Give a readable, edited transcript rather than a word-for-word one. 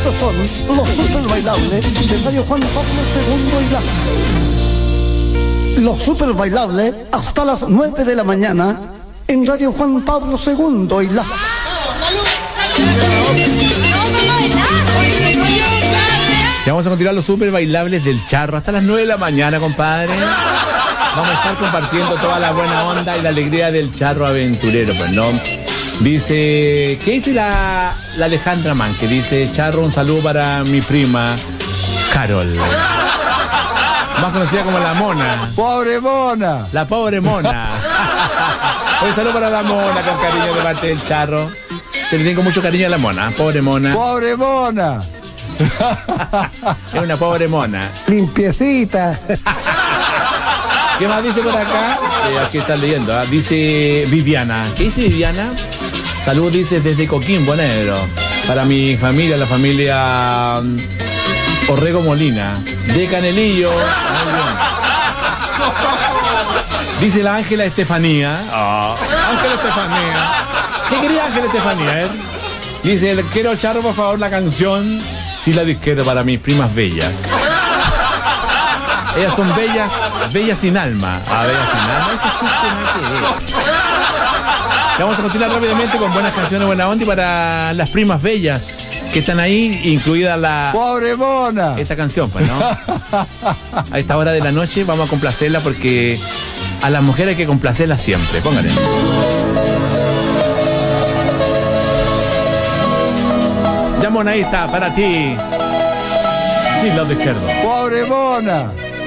Estos son los super bailables de Radio Juan Pablo II y los super bailables hasta las 9 de la mañana en Radio Juan Pablo II y Ya vamos a continuar los super bailables del Charro hasta las 9 de la mañana, compadre. Vamos a estar compartiendo toda la buena onda y la alegría del Charro aventurero, pues, ¿no? Dice, ¿qué dice la Alejandra Man? Que dice, Charro, un saludo para mi prima Carol, más conocida como la Mona. ¡Pobre Mona! La pobre Mona. Un saludo para la Mona con cariño de parte del Charro. Se le tiene con mucho cariño a la Mona. Pobre Mona. ¡Pobre Mona! Es una pobre Mona. Limpiecita. ¿Qué más dice por acá? Aquí están leyendo, ¿eh? Dice Viviana. ¿Qué dice Viviana? Salud, dice, desde Coquimbo Negro. Para mi familia, la familia Orrego Molina. De Canelillo. Dice la Ángela Estefanía. Ángela Estefanía. ¿Qué quería Ángela Estefanía? Dice, quiero, Charro, por favor, la canción Si la disqueta para mis primas bellas. Ellas son bellas, bellas sin alma. Bellas sin alma, ese chiste no que es. Vamos a continuar rápidamente con buenas canciones, buena onda, y para las primas bellas que están ahí, incluida la... ¡Pobre Mona! Esta canción, pues, ¿no? A esta hora de la noche vamos a complacerla porque a las mujeres hay que complacerlas siempre. Póngale. Ya, Mona, ahí está, para ti. Sí, los de izquierdo. ¡Pobre Mona!